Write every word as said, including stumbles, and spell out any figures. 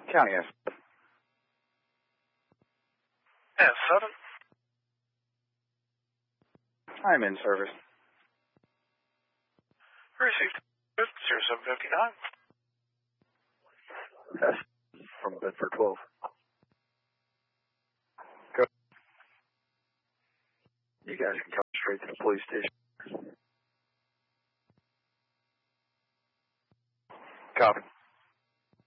County S. S seven. I'm in service. Received. zero seven fifty-nine. S from Bedford twelve. Go. You guys can come straight to the police station. Copy.